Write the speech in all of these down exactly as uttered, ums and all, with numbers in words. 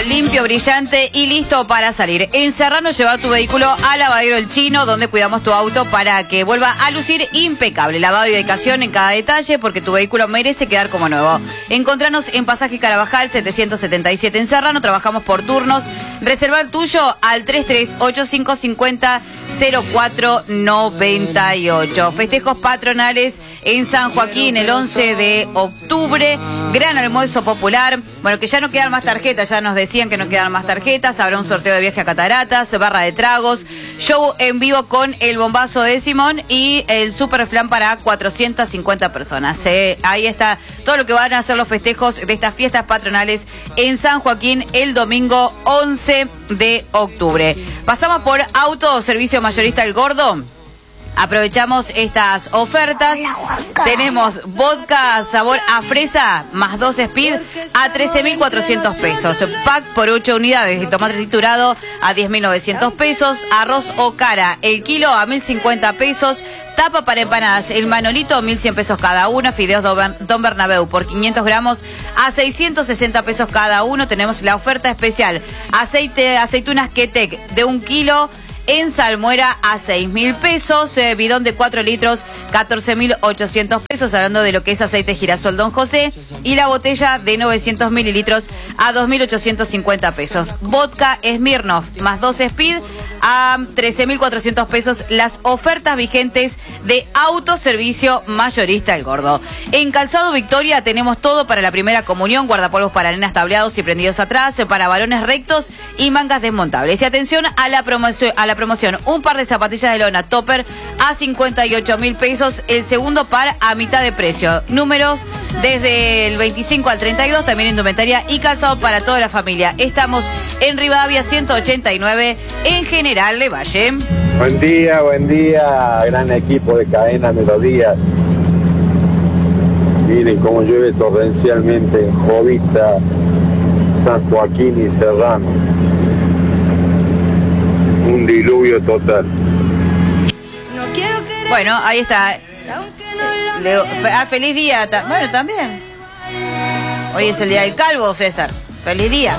limpio, brillante y listo para salir. En Serrano, lleva tu vehículo a Lavadero El Chino, donde cuidamos tu auto para que vuelva a lucir impecable. Lavado y dedicación en cada detalle, porque tu vehículo merece quedar como nuevo. Encontranos en Pasaje Carabajal setecientos setenta y siete en Serrano. Trabajamos por turnos. Reserva el tuyo al tres tres ocho cinco cinco cero cero cuatro nueve ocho. Festejos patronales en San Joaquín el once de octubre. Gran almuerzo popular. Bueno, que ya no quedan más tarjetas, ya nos decían que no quedan más tarjetas. Habrá un sorteo de viaje a Cataratas, barra de tragos, show en vivo con el bombazo de Simón y el super flan para cuatrocientas cincuenta personas. Eh, ahí está todo lo que van a hacer los festejos de estas fiestas patronales en San Joaquín el domingo once de octubre. Pasamos por Auto Servicio Mayorista El Gordo. Aprovechamos estas ofertas. Tenemos vodka sabor a fresa más dos speed a trece mil cuatrocientos pesos. Pack por ocho unidades de tomate triturado a diez mil novecientos pesos. Arroz o cara el kilo a mil cincuenta pesos. Tapa para empanadas el Manolito mil cien pesos cada uno. Fideos Don Bernabéu por quinientos gramos a seiscientos sesenta pesos cada uno. Tenemos la oferta especial. Aceite, aceitunas Ketec de un kilo en salmuera a seis mil pesos, eh, bidón de cuatro litros, catorce mil ochocientos pesos, hablando de lo que es aceite girasol Don José, y la botella de novecientos mililitros a dos mil ochocientos cincuenta pesos. Vodka Smirnoff más dos speed a trece mil cuatrocientos pesos. Las ofertas vigentes de Autoservicio Mayorista El Gordo. En Calzado Victoria tenemos todo para la primera comunión, guardapolvos para nenas tableados y prendidos atrás, para varones rectos y mangas desmontables. Y atención a la promoción, a la promoción, un par de zapatillas de lona Topper a cincuenta y ocho mil pesos, el segundo par a mitad de precio. Números desde el veinticinco al treinta y dos, también indumentaria y calzado para toda la familia. Estamos en Rivadavia ciento ochenta y nueve, en General de Valle. Buen día, buen día, gran equipo de Cadena Melodías. Miren cómo llueve torrencialmente en Jovita, San Joaquín y Serrano. Un diluvio total. Bueno, ahí está. Le, ah, feliz día. Bueno, también. Hoy es el día del calvo, César. Feliz día.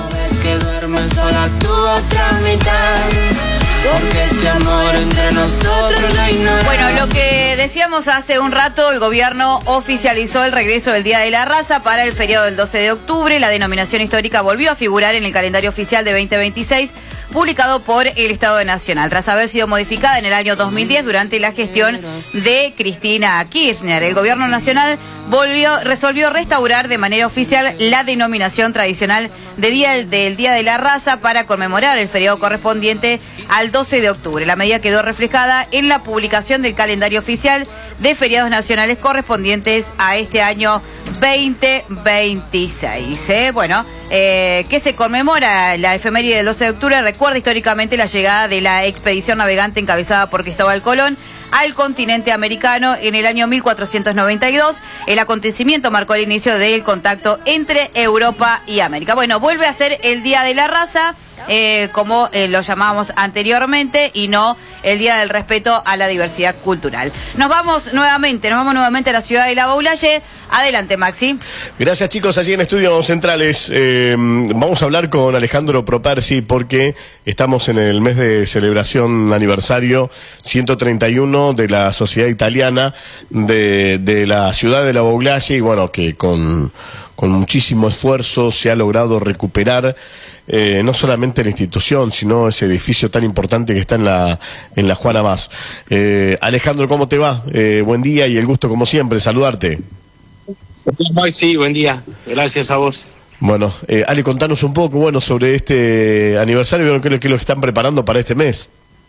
Bueno, lo que decíamos hace un rato, el gobierno oficializó el regreso del Día de la Raza para el feriado del doce de octubre. La denominación histórica volvió a figurar en el calendario oficial de veinte veintiséis, publicado por el Estado Nacional, tras haber sido modificada en el año dos mil diez durante la gestión de Cristina Kirchner. El gobierno nacional volvió, resolvió restaurar de manera oficial la denominación tradicional de día, del Día de la Raza para conmemorar el feriado correspondiente al doce de octubre. La medida quedó reflejada en la publicación del calendario oficial de feriados nacionales correspondientes a este año veinte veintiséis. ¿eh? Bueno, eh, que se conmemora la efeméride del doce de octubre, recuerda históricamente la llegada de la expedición navegante encabezada por Cristóbal Colón al continente americano en el año mil cuatrocientos noventa y dos. El acontecimiento marcó el inicio del contacto entre Europa y América. Bueno, vuelve a ser el Día de la Raza, eh, como eh, lo llamábamos anteriormente, y no el Día del Respeto a la Diversidad Cultural. Nos vamos nuevamente, nos vamos nuevamente a la ciudad de La Baulalle. Adelante, Maxi. Gracias, chicos, allí en Estudios Centrales. Eh, vamos a hablar con Alejandro Propersi porque estamos en el mes de celebración aniversario ciento treinta y uno de la Sociedad Italiana de, de la ciudad de La Baulalle, y bueno, que con, con muchísimo esfuerzo se ha logrado recuperar eh, no solamente la institución, sino ese edificio tan importante que está en la, en la Juana Más. Eh, Alejandro, ¿cómo te va? Eh, buen día y el gusto, como siempre, saludarte. Sí, buen día. Gracias a vos. Bueno, eh, Ale, contanos un poco, bueno, sobre este aniversario, bueno, ¿qué es lo que lo están preparando para este mes?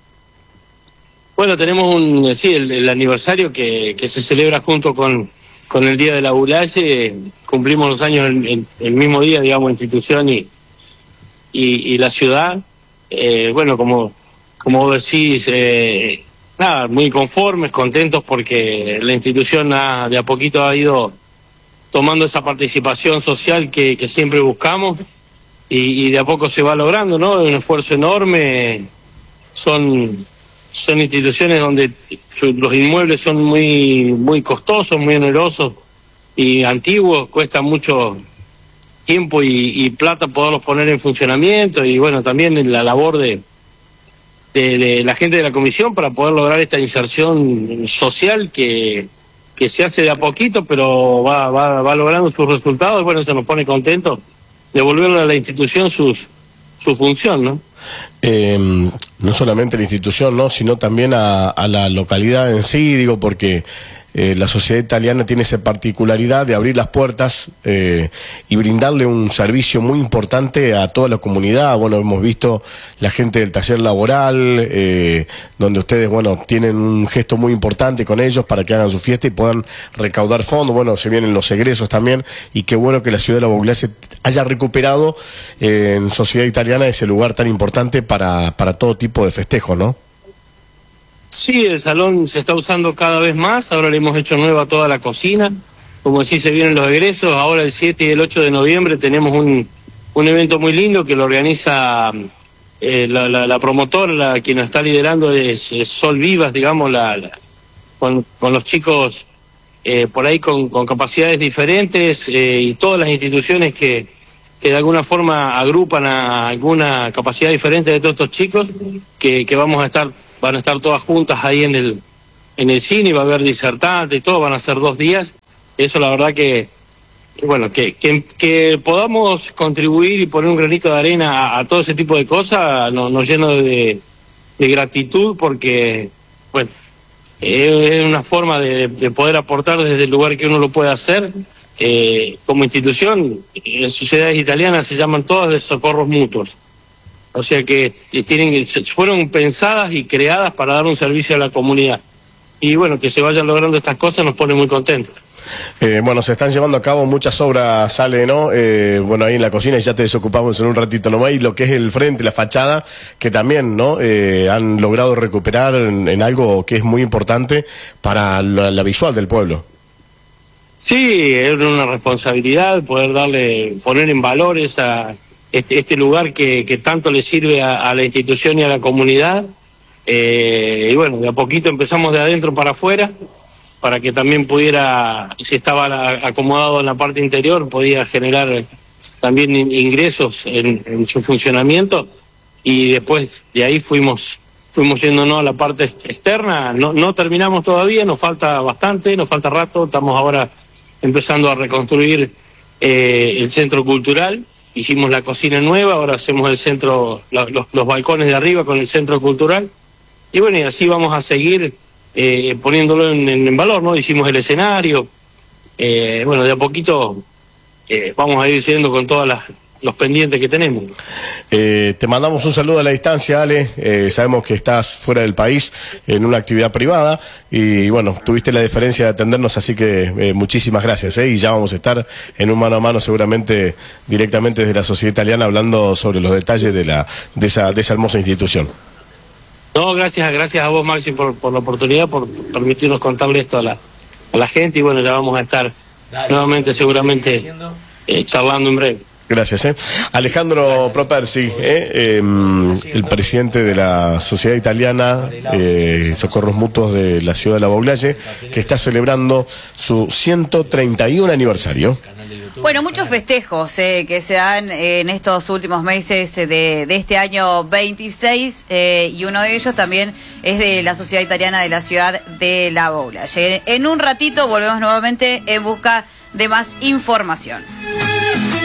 Bueno, tenemos un, sí, el, el aniversario que, que se celebra junto con, con el Día de la Baulalle. Cumplimos los años el, el, el mismo día, digamos, institución y, y, y la ciudad. Eh, bueno, como, como vos decís, eh, nada, muy conformes, contentos porque la institución ha, de a poquito ha ido tomando esa participación social que, que siempre buscamos y, y de a poco se va logrando, ¿no? Un esfuerzo enorme. Son... Son instituciones donde los inmuebles son muy muy costosos, muy onerosos y antiguos, cuesta mucho tiempo y, y plata poderlos poner en funcionamiento, y bueno, también en la labor de, de, de la gente de la comisión para poder lograr esta inserción social que, que se hace de a poquito, pero va, va, va logrando sus resultados. Bueno, eso nos pone contentos, devolverle a la institución sus, su función, ¿no? Eh, no solamente la institución, ¿no?, sino también a, a la localidad en sí, digo, porque eh, la sociedad italiana tiene esa particularidad de abrir las puertas eh, y brindarle un servicio muy importante a toda la comunidad. Bueno, hemos visto la gente del taller laboral, eh, donde ustedes, bueno, tienen un gesto muy importante con ellos para que hagan su fiesta y puedan recaudar fondos. Bueno, se vienen los egresos también, y qué bueno que la ciudad de La Bauglache haya recuperado eh, en sociedad italiana ese lugar tan importante para, para todo tipo de festejos, ¿no? Sí, el salón se está usando cada vez más. Ahora le hemos hecho nueva toda la cocina. Como decís, se vienen los egresos. Ahora el siete y el ocho de noviembre tenemos un, un evento muy lindo que lo organiza eh, la, la, la promotora, la, quien está liderando es, es Sol Vivas, digamos, la, la, con, con los chicos eh, por ahí con, con capacidades diferentes eh, y todas las instituciones que, que de alguna forma agrupan a alguna capacidad diferente de todos estos chicos, que, que vamos a estar van a estar todas juntas ahí en el en el cine, va a haber disertantes y todo, van a ser dos días. Eso la verdad que, bueno, que, que, que podamos contribuir y poner un granito de arena a, a todo ese tipo de cosas, nos, nos llena de, de gratitud, porque, bueno, es una forma de, de poder aportar desde el lugar que uno lo puede hacer. Eh, como institución, en sociedades italianas se llaman todas de socorros mutuos. O sea que tienen, fueron pensadas y creadas para dar un servicio a la comunidad. Y bueno, que se vayan logrando estas cosas nos pone muy contentos. Eh, bueno, se están llevando a cabo muchas obras, Sale, ¿no? Eh, bueno, ahí en la cocina, y ya te desocupamos en un ratito nomás, y lo que es el frente, la fachada, que también, ¿no? Eh, han logrado recuperar en, en algo que es muy importante para la, la visual del pueblo. Sí, es una responsabilidad poder darle, poner en valor esa... Este, este lugar que, que tanto le sirve a, a la institución y a la comunidad. Eh, y bueno, de a poquito empezamos de adentro para afuera, para que también pudiera, si estaba acomodado en la parte interior, podía generar también ingresos en, en su funcionamiento. Y después de ahí fuimos fuimos yéndonos a la parte externa. No, no terminamos todavía, nos falta bastante, nos falta rato. Estamos ahora empezando a reconstruir eh, el centro cultural. Hicimos la cocina nueva, ahora hacemos el centro, los, los balcones de arriba con el centro cultural. Y bueno, y así vamos a seguir eh, poniéndolo en, en valor, ¿no? Hicimos el escenario. Eh, bueno, de a poquito eh, vamos a ir siguiendo con todas las los pendientes que tenemos. Eh, te mandamos un saludo a la distancia, Ale. Eh, sabemos que estás fuera del país en una actividad privada y bueno, tuviste la deferencia de atendernos, así que eh, muchísimas gracias, ¿eh? Y ya vamos a estar en un mano a mano seguramente directamente desde la sociedad italiana hablando sobre los detalles de la de esa de esa hermosa institución. No, gracias, gracias a vos, Maxi, por, por la oportunidad, por permitirnos contarle esto a la, a la gente, y bueno, ya vamos a estar Dale. nuevamente seguramente eh, charlando en breve. Gracias. ¿eh? Alejandro Propersi, ¿eh? Eh, el presidente de la Sociedad Italiana eh, Socorros Mutuos de la ciudad de La Bauglache, que está celebrando su ciento treinta y uno aniversario. Bueno, muchos festejos eh, que se dan eh, en estos últimos meses de, de este año veintiséis, eh, y uno de ellos también es de la Sociedad Italiana de la ciudad de La Bauglache. En un ratito volvemos nuevamente en busca de más información.